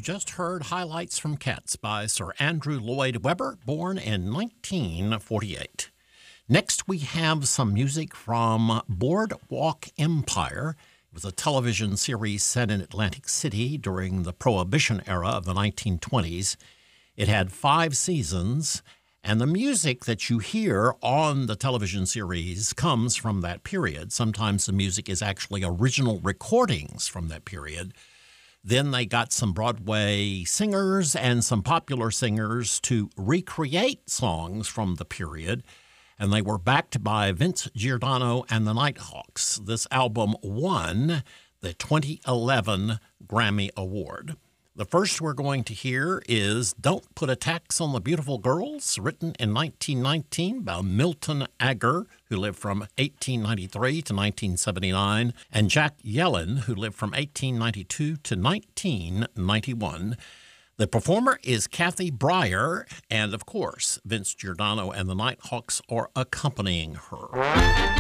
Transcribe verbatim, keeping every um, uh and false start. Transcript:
You just heard highlights from Cats by Sir Andrew Lloyd Webber, born in nineteen forty-eight. Next, we have some music from Boardwalk Empire. It was a television series set in Atlantic City during the Prohibition era of the nineteen twenties. It had five seasons, and the music that you hear on the television series comes from that period. Sometimes the music is actually original recordings from that period. Then they got some Broadway singers and some popular singers to recreate songs from the period, and they were backed by Vince Giordano and the Nighthawks. This album won the twenty eleven Grammy Award. The first we're going to hear is Don't Put a Tax on the Beautiful Girls, written in nineteen nineteen by Milton Ager, who lived from eighteen ninety-three to nineteen seventy-nine, and Jack Yellen, who lived from eighteen ninety-two to nineteen ninety-one. The performer is Kathy Breyer, and of course, Vince Giordano and the Nighthawks are accompanying her.